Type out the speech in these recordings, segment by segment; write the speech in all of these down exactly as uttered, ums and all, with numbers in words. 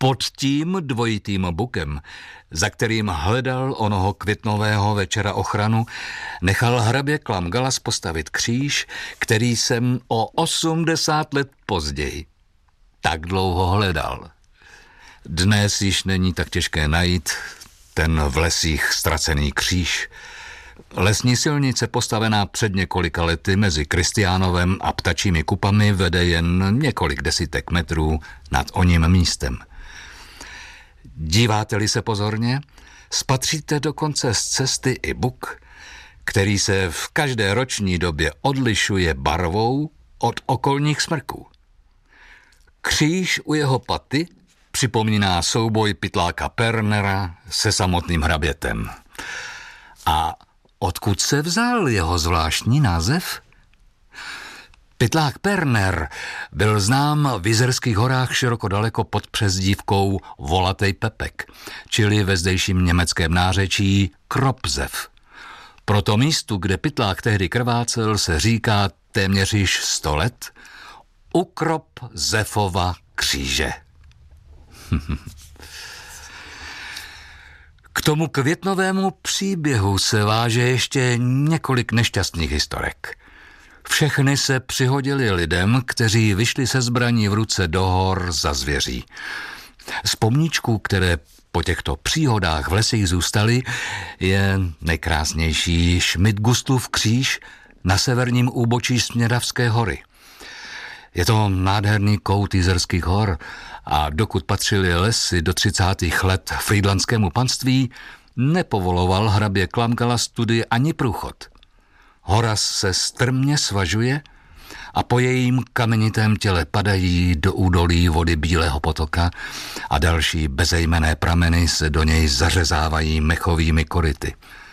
Pod tím dvojitým bukem, za kterým hledal onoho květnového večera ochranu, nechal hrabě Klamgalas postavit kříž, který jsem o osmdesát let později tak dlouho hledal. Dnes již není tak těžké najít ten v lesích ztracený kříž. Lesní silnice postavená před několika lety mezi Kristiánovem a Ptačími kupami vede jen několik desítek metrů nad oním místem. Díváte-li se pozorně, spatříte dokonce z cesty i buk, který se v každé roční době odlišuje barvou od okolních smrků. Kříž u jeho paty připomíná souboj pytláka Pernera se samotným hrabětem. A odkud se vzal jeho zvláštní název? Pytlák Perner byl znám v Jizerských horách široko daleko pod přezdívkou Volatej Pepek, čili ve zdejším německém nářečí Kropzev. Proto místu, kde pytlák tehdy krvácel, se říká téměř již sto let Ukrop Zefova kříže. K tomu květnovému příběhu se váže ještě několik nešťastných historek. Všechny se přihodili lidem, kteří vyšli se zbraní v ruce do hor za zvěří. Z pomníčků, které po těchto příhodách v lesích zůstaly, je nejkrásnější Schmidgustlův kříž na severním úbočí Smědavské hory. Je to nádherný kout Jizerských hor a dokud patřily lesy do třicátých let frýdlanskému panství, nepovoloval hrabě Klamgalas tudy ani průchod. Hora se strmě svažuje a po jejím kamenitém těle padají do údolí vody Bílého potoka a další bezejmenné prameny se do něj zařezávají mechovými koryty.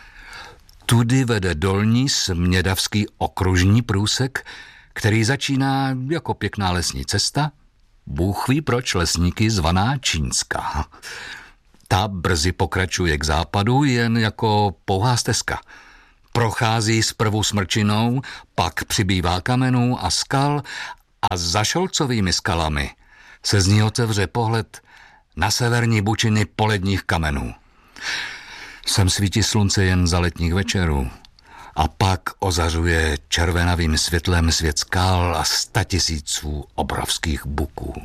Tudy vede dolní Smědavský okružní průsek, který začíná jako pěkná lesní cesta, Bůh ví proč lesníky zvaná Čínská. Ta brzy pokračuje k západu jen jako pouhá stezka. Prochází zprvu smrčinou, pak přibývá kamenů a skal a za Šolcovými skalami se z ní otevře pohled na severní bučiny poledních kamenů. Sem svítí slunce jen za letních večerů a pak ozařuje červenavým světlem svět skal a statisíců obrovských buků.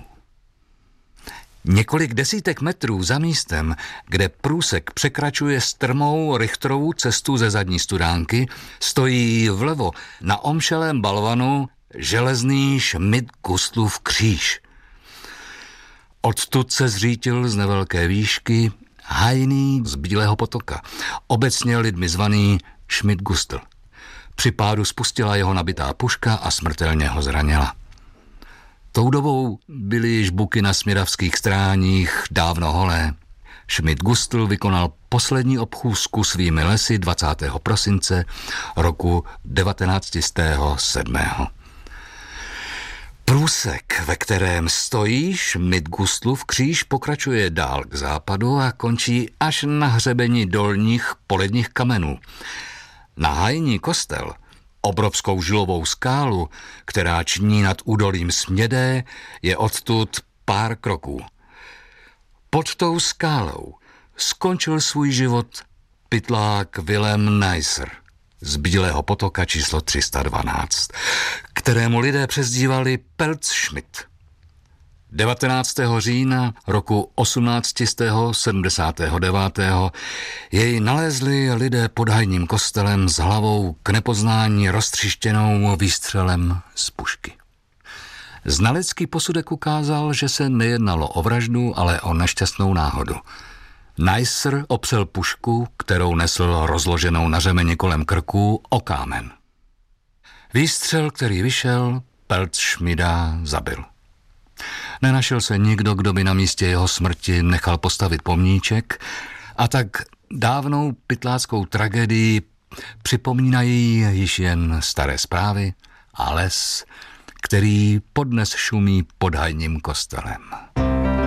Několik desítek metrů za místem, kde průsek překračuje strmou Richterovu cestu ze zadní studánky, stojí vlevo na omšelém balvanu železný Schmidgustlův kříž. Odtud se zřítil z nevelké výšky hajný z Bílého potoka, obecně lidmi zvaný Schmidgustl. Při pádu spustila jeho nabitá puška a smrtelně ho zranila. Tou dobou byly již buky na smědavských stráních dávno holé. Schmidgustl vykonal poslední obchůzku svými lesy dvacátého prosince roku devatenáct set sedm. Průsek, ve kterém stojí Schmidgustlův kříž, pokračuje dál k západu a končí až na hřebeni dolních poledních kamenů. Na hajní kostel, obrovskou žilovou skálu, která ční nad údolím Smědé, je odtud pár kroků. Pod tou skálou skončil svůj život pytlák Wilhelm Neisser z Bílého potoka číslo tři sta dvanáct, kterému lidé přezdívali Pelzschmidt. devatenáctého října roku osmnáct set sedmdesát devět jej nalezli lidé pod hajním kostelem s hlavou k nepoznání roztřištěnou výstřelem z pušky. Znalecký posudek ukázal, že se nejednalo o vraždu, ale o nešťastnou náhodu. Neisser opřel pušku, kterou nesl rozloženou na řemeni kolem krku, o kámen. Výstřel, který vyšel, Pelzschmida zabil. Nenašel se nikdo, kdo by na místě jeho smrti nechal postavit pomníček a tak dávnou pytláckou tragédii připomínají již jen staré zprávy a les, který podnes šumí pod hajním kostelem.